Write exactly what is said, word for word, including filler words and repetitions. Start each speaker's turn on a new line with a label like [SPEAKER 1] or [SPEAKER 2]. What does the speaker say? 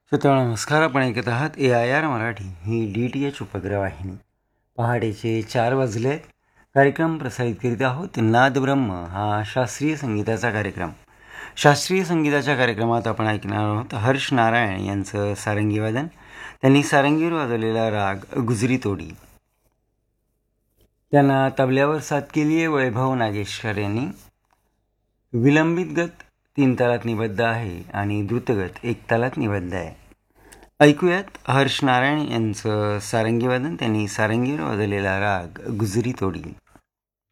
[SPEAKER 1] श्रोत्यांनो नमस्कार. आपण ऐकत आहात ए I R Marathi he D T H उपग्रहवाहिनी. पहाटेचे चार वाजले. कार्यक्रम प्रसारित करीत आहोत नाद ब्रह्म हा शास्त्रीय संगीताचा कार्यक्रम. शास्त्रीय संगीताच्या कार्यक्रमात आपण ऐकणार आहोत हर्ष नारायण यांचं सारंगी वादन. त्यांनी सारंगीवर वाजवलेला राग गुजरी तोडी. त्यांना तबल्यावर साथ केली आहे वैभव नागेशकर यांनी. विलंबित गत तीन तालात निबद्ध आहे आणि द्रुतगत एक तालात निबद्ध आहे. ऐकूयात हर्ष नारायण यांचं सारंगी वादन. त्यांनी सारंगीवर वाजवलेला राग गुजरी तोडी.